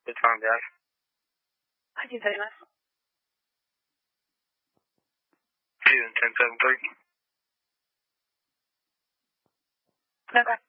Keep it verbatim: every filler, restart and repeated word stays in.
Good time, Jack. 配信されます。 Season ten seven three. つながっ